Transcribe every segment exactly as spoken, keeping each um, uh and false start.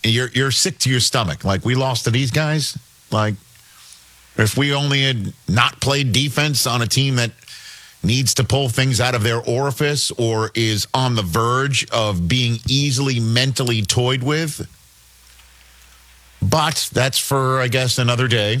you're you're sick to your stomach. Like, we lost to these guys. Like, if we only had not played defense on a team that needs to pull things out of their orifice or is on the verge of being easily mentally toyed with. But that's for, I guess, another day.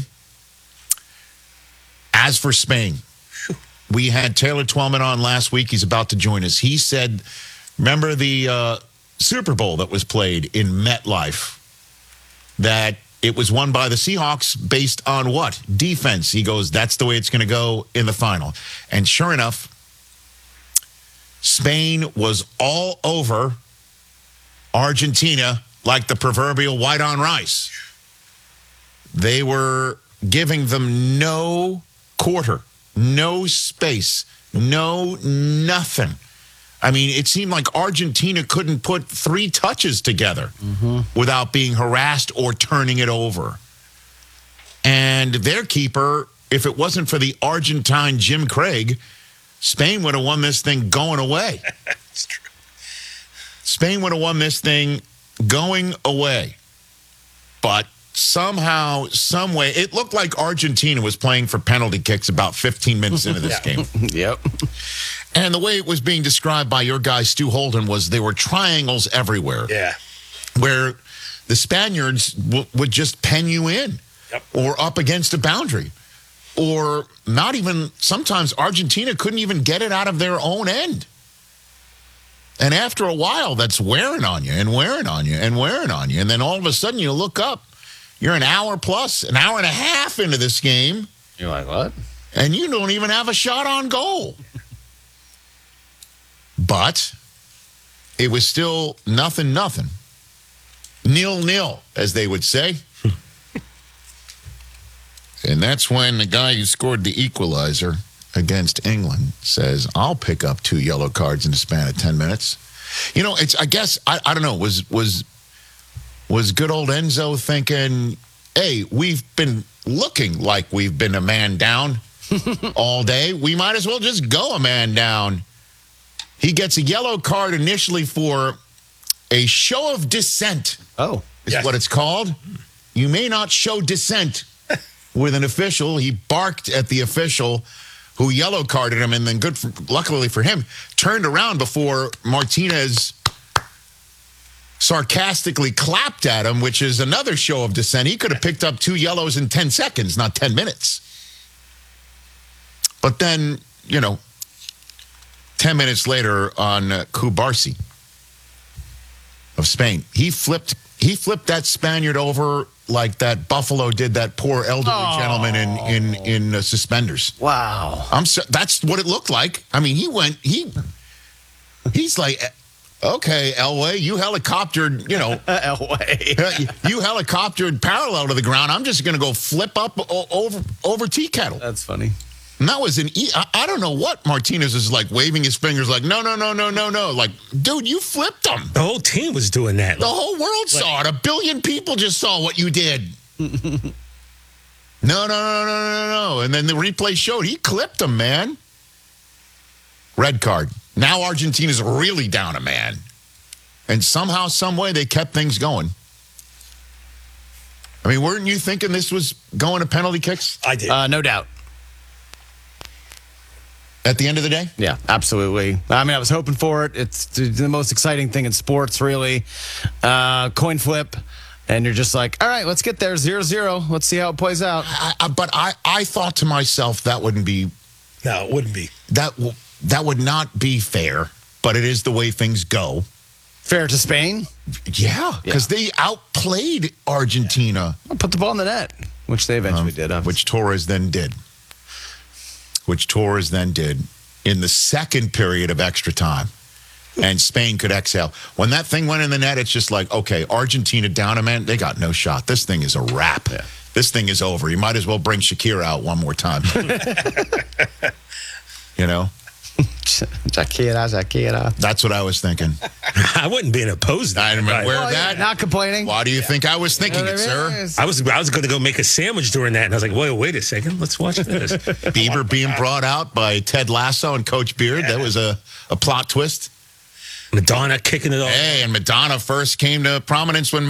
As for Spain, we had Taylor Twellman on last week. He's about to join us. He said, remember the uh, Super Bowl that was played in MetLife? That it was won by the Seahawks based on what? Defense. He goes, that's the way it's going to go in the final. And sure enough, Spain was all over Argentina like the proverbial white on rice. They were giving them no quarter, no space, no nothing. I mean, it seemed like Argentina couldn't put three touches together mm-hmm. without being harassed or turning it over. And their keeper, if it wasn't for the Argentine Jim Craig, Spain would have won this thing going away. That's true. Spain would have won this thing going away. But somehow, some way, it looked like Argentina was playing for penalty kicks about fifteen minutes into this yeah. game. Yep. And the way it was being described by your guy, Stu Holden, was there were triangles everywhere. Yeah. Where the Spaniards w- would just pen you in yep. or up against a boundary. Or not even, sometimes Argentina couldn't even get it out of their own end. And after a while, that's wearing on you and wearing on you and wearing on you. And then all of a sudden you look up, you're an hour plus, an hour and a half into this game. You're like, what? And you don't even have a shot on goal. But it was still nothing, nothing. Nil, nil, as they would say. And that's when the guy who scored the equalizer against England says, I'll pick up two yellow cards in the span of ten minutes. You know, it's, I guess, I, I don't know, was, was, was good old Enzo thinking, hey, we've been looking like we've been a man down all day. We might as well just go a man down. He gets a yellow card initially for a show of dissent. Oh. Is yes. what it's called. You may not show dissent with an official. He barked at the official who yellow carded him, and then good for, luckily for him, turned around before Martinez sarcastically clapped at him, which is another show of dissent. He could have picked up two yellows in ten seconds, not ten minutes. But then, you know, ten minutes later on uh, Cubarsí of Spain, he flipped he flipped that Spaniard over like that Buffalo did that poor elderly oh. gentleman in in in uh, suspenders. Wow. I'm so, that's what it looked like. I mean, he went he he's like, okay, Elway, you helicoptered, you know, Elway. you helicoptered parallel to the ground. I'm just going to go flip up o- over over tea kettle. That's funny. And that was an e- I, I don't know what Martinez is like, waving his fingers like, no, no, no, no, no, no. Like, dude, you flipped them. The whole team was doing that. The whole world saw it. A billion people just saw what you did. no, no, no, no, no, no, no. And then the replay showed he clipped them, man. Red card. Now Argentina's really down a man. And somehow, some way, they kept things going. I mean, weren't you thinking this was going to penalty kicks? I did. Uh, no doubt. At the end of the day? Yeah, absolutely. I mean, I was hoping for it. It's the most exciting thing in sports, really. Uh, coin flip, and you're just like, all right, let's get there, zero zero. Let's see how it plays out. I, I, but I, I thought to myself that wouldn't be... No, it wouldn't be. That, that would not be fair, but it is the way things go. Fair to Spain? Yeah, because yeah. they outplayed Argentina. I'll put the ball in the net, which they eventually um, did. Obviously. Which Torres then did. Which Torres then did in the second period of extra time. And Spain could exhale. When that thing went in the net, it's just like, okay, Argentina down a man, they got no shot. This thing is a wrap. Yeah. This thing is over. You might as well bring Shakira out one more time. You know? Shakira, Shakira. That's what I was thinking. I wouldn't be opposed to I am aware well, of that. Not complaining. Why do you yeah. think I was thinking it, sir? I was I was going to go make a sandwich during that, and I was like, wait, wait a second. Let's watch this. Bieber being brought out by Ted Lasso and Coach Beard. Yeah. That was a, a plot twist. Madonna kicking it off. Hey, and Madonna first came to prominence when